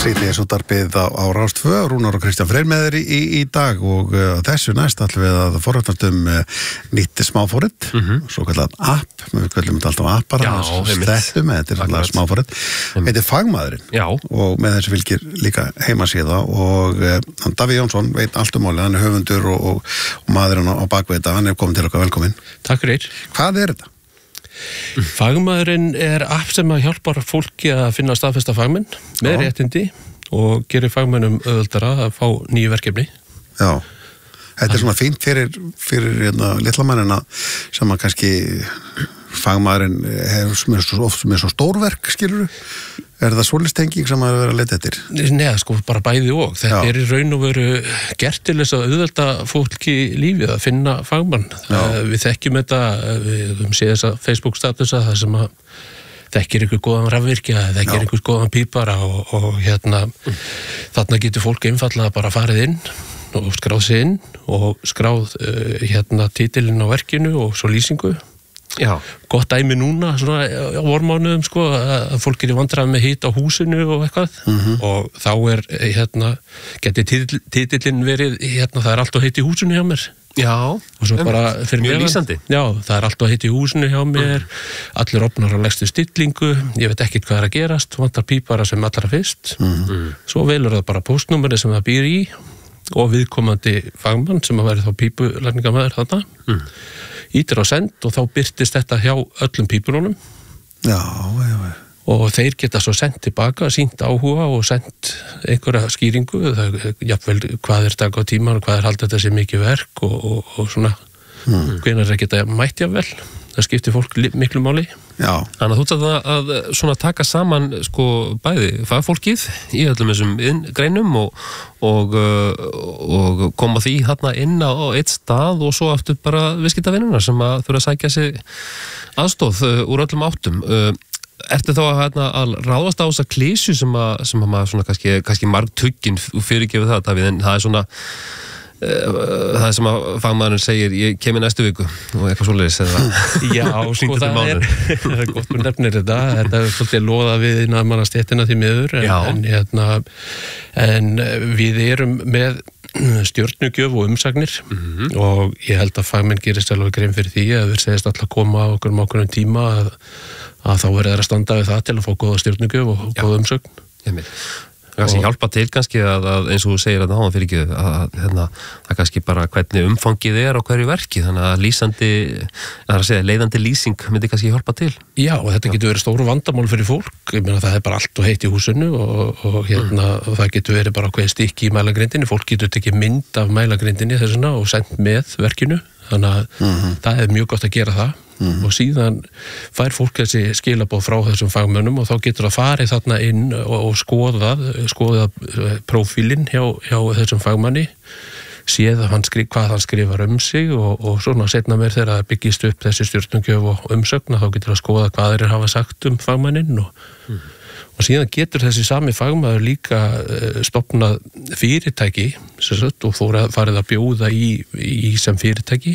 Síðdegisútvarpið á Rás 2, Rúnar og Kristján Freyr með þér í dag og þessu næst ætlum við að forrættast nýtt smáforrit, svo kallat app, við kallum þetta alltaf appara, þetta er alltaf smáforrit, heitir Fagmaðurinn. Já. Og með þessu fylgir líka heimasíða og Davíð Jónsson veit allt málið, hann höfundur og maðurinn á bakvið þetta, hann komin til okkar, velkomin. Takk fyrir. Hvað þetta? Fagmaðurinn app sem að hjálpar fólki að finna staðfesta fagmenn með réttindi og gerir fagmennum auðveldara að fá nýju verkefni. Já, þetta svona fínt fyrir litla mannina sem að kannski fagmaðurinn hefur með svo stórverk, skilurðu? Er það svolítstenging sem að vera að leita eftir? Nei, sko, bara bæði og. Þetta í raun og veru gert til þess að auðvelda fólki lífið að finna fagmann. Við þekkjum þetta, við höfum séð þessa Facebook-statusa þar sem að þekkir einhver góðan rafvirkja, þekkir einhver góðan pípara og þarna getur fólk einfallega bara farið inn og skráð sig inn og skráð titilinn á verkinu og svo lýsingu. Já. Gott dæmi núna svona á vormánuðum sko að fólk er í vandræðum með hita á húsinu og eitthvað og þá geti titillinn verið það er allt og heitt í húsinu hjá mér. Já. Og svo bara fyrir mjög lýsandi. Já, það er allt og heitt í húsinu hjá mér, allir opnar á lægstu stillingu, ég veit ekkert hvað er að gerast, vantar pípara sem allra fyrst. Svo velur það bara póstnúmerið sem það býr í og viðkomandi fagmann sem að væri þá pípulækningamæður þarna. Ítir á send og þá birtist þetta hjá öllum pípununum. Já. Og þeir geta svo sendt tilbaka, sýnt áhuga og sendt einhverja skýringu, jafnvel hvað er dag á tíman og hvað er haldið þetta sé mikið verk og svona hvenær er geta mætt jafnvel. Það skiptir fólk miklu máli. Já. Þannig að þú ert að svona taka saman sko bæði fagfólkið í öllum þessum greinum og koma því þarna inn á eitt stað og svo aftur bara viðskiptavinnuna sem að þurfa að sækja sig aðstoð úr öllum áttum. Ertu þá að ráðast á þessa klísju sem að maður svona kannski margtuggin fyrirgefur það, Davíð, en það er svona það sem að fagmaðurinn segir ég kem í næstu viku og eitthvað svoleiðis eða Já, sko það er gott með nefnir þetta er svolítið loða við mannastéttina því miður en við erum með stjörnugjöf og umsagnir og ég held að fagmenn gerist alveg grein fyrir því að við segist alltaf koma okkur um tíma að þá verður að standa við það til að fá góða stjörnugjöf og góða umsögn. Kannski hjálpa til kannski að eins og þú segir að það fyrir ekki að kannski bara hvernig umfangið er á hverju verki, þannig að leiðandi lýsing myndi kannski hjálpa til. Já, og þetta getur verið stóru vandamál fyrir fólk, ég meina það er bara allt og heitt í húsinu og það getur verið bara hverju stykki í mælagrindinni, fólk getur tekið mynd af mælagrindinni þessuna og sendt með verkinu, þannig að það er mjög gott að gera það. Og síðan fær fólk þessi skilaboð frá þessum fagmönnum og þá getur það farið þarna inn og skoða prófílinn hjá þessum fagmanni, séð hvað hann skrifar sig og svona setna mér þegar það byggist upp þessi stjörnugjöf og umsögn þá getur það skoða hvað þeir hafa sagt fagmanninn og síðan getur þessi sami fagmaður líka stofnað fyrirtæki og farið að bjóða í sem fyrirtæki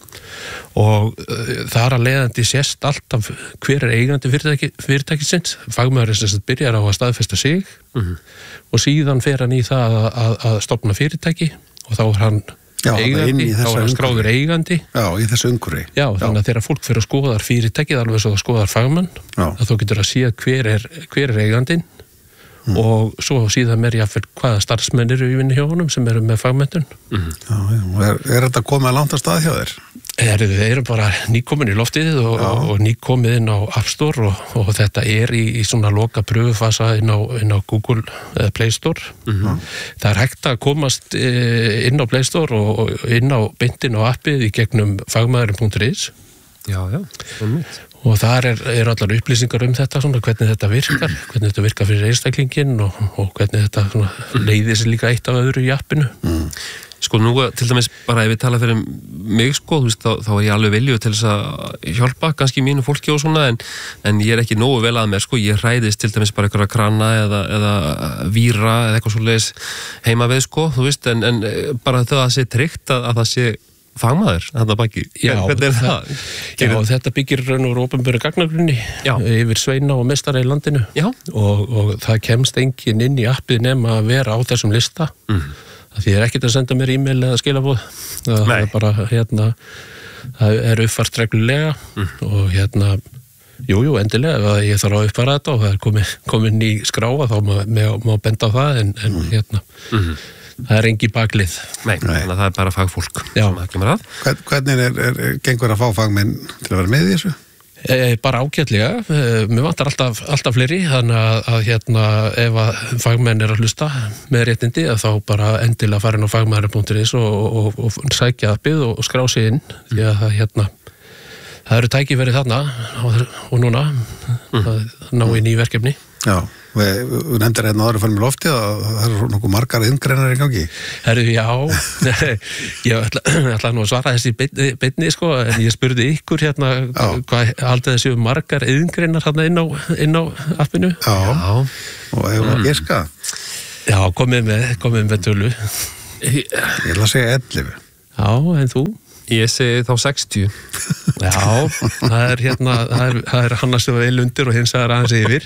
og þar að leiðandi sést alltaf hver er eigandi fyrirtækisins. Fagmaðurinn sem byrjar á að staðfesta sig og síðan fer hann í það að stofna fyrirtæki og þá er hann eigandi, þá er hann skráður eigandi. Já, í þessu umhverfi. Já, þannig að þegar fólk fer að skoðar fyrirtækið alveg svo að skoðar fagmann, að þá getur að sé hver er eigandinn og svo síðan jafnvel hvaða starfsmenn eru í vinnu hjá honum sem eru með fagmenntun. Já, er þetta komið að langt af stað hjá þér? Þeir eru bara nýkomin í loftið og nýkomið inn á App Store og þetta er í svona loka pröfufasa inn á Google Play Store. Það er hægt að komast inn á Play Store og inn á beintinn á appið í gegnum fagmaðurinn.is. Já, mitt. Og þar er allar upplýsingar þetta, svona, hvernig þetta virkar fyrir einstaklingin og hvernig þetta leiðir sér líka eitt af öðru í appinu. Sko nú til dæmis bara ef við tala fyrir mig sko, þú veist, þá er ég alveg viljugur til þess að hjálpa kannski mínu fólki og svona en ég er ekki nógu vel að mér sko, ég hræðist til dæmis bara einhverja krana eða víra eða eitthvað svoleiðis heima við sko, þú veist, en bara það sé tryggt að það sé fagmaður þetta baki? Hvernig það? Já, þetta byggir raun og opinberu gagnagrunni yfir sveina og meistara í landinu og það kemst enginn inn í appið nema að vera á þessum lista því er ekkert að senda mér e-mail eða skilabóð það er bara, það er uppfært reglulega og jú, endilega ef ég þarf að uppfæra þetta og það er komin ný skráa þá má benda á það en það er engi baklið. Nei, þannig að það er bara fagfólk sem það kemur að. Hvernig gengur að fá fagmenn til að vera með í þessu? Bara ágætlega, mér vantar alltaf fleiri, þannig að ef að fagmenn að hlusta með réttindi að þá bara endilega fara inn á fagmæður.is og sækja appið og skrá sig inn því að það eru tækifæri þarna og núna að ná í ný verkefni. Já, við nefndir áður að fara með lofti að það eru nokkuð margar iðngreinar í gangi. Ég ætla nú að svara þessi beinni sko, en ég spurði ykkur hvað haldið þessi margar iðngreinar inn á appinu. Já, og hefur að giska. Já, komið með tölu. Ég ætla að segja 11. Já, en þú? Ég segi þá 60. Já, það er annars sem er undir og hins er aðeins yfir.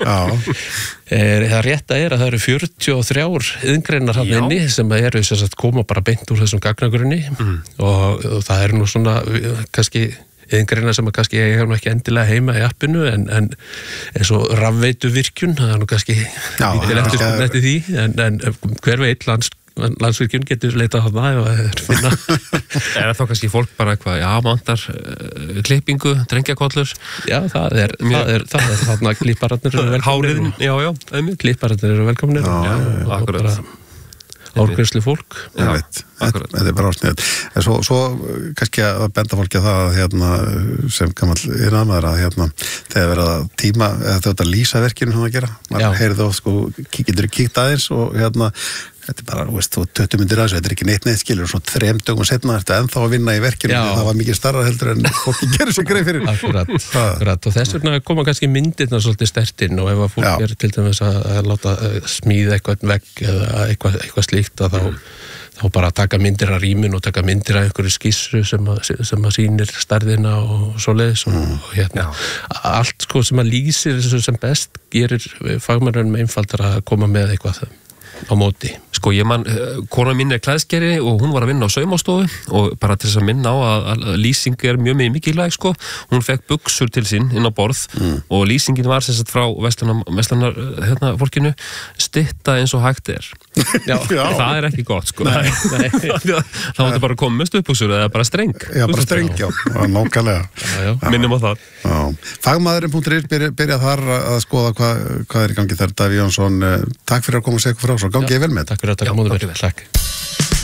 Það rétta er að það eru 43 iðngreinar hann inni sem eru sem sagt koma bara beint úr þessum gagnagrunni og það eru nú svona kannski iðngreinar sem kannski ég hef nú ekki endilega heima í appinu en eins og rafveituvirkjun, það er nú kannski lítið eftirspurn eftir því en hver veit Landsvirkjun getur leitað þarna ef það er finna. Er þá kannski fólk bara eitthvað, vantar klippingu, drengjakollur? Já, það er þarna klippararnir eru velkomnir. Háriðin, klippararnir eru velkomnir. Já, akkurat. Árgræslu fólk. Já, þetta er bara ásnið. En svo kannski að benda fólki að það sem gamall iðnaðarmaður að þegar verið að tíma eða þetta lýsa verkinu sem það gera. Maður heyrði þá getur kíkt aðeins og þetta er bara, þú 20 myndir að þessu, þetta er ekki neitt skilur og svo 3 dögum setna þetta ennþá að vinna í verkinu það var mikið starra heldur en fólki gerir sér greið fyrir. Akkurat, og þess vegna koma kannski myndirna svolítið stertinn og ef að fólk er til dæmis að láta smíða eitthvað vegg eða eitthvað slíkt að þá bara taka myndir af rýmin og taka myndir af einhverju skissu sem að sýnir stærðina og svoleiðis og allt sko sem að lýsir þessu sem best gerir fagmennunum einfaldar að koma með eitthvað á móti. Sko ég man, kona mín er klæðskeri og hún var að vinna á saumastofu og bara til þess að minna á að lýsing er mjög mikilvæg sko. Hún fekk buxur til sín inn á borð og lýsingin var sem sagt frá vestlanar fólkinu stytta eins og hægt er. Það er ekki gott sko. Það var bara að koma með stuðbuxur eða bara streng. Já, bara streng, nákvæmlega. Minnum á það. Fagmaðurinn.is byrjað þar að skoða hvað er í gangi þar. Davíð Jónsson, takk fyrir að koma og segja ykkur frá, svo gangi ég vel með. Takk fyrir að taka móti mér. Takk.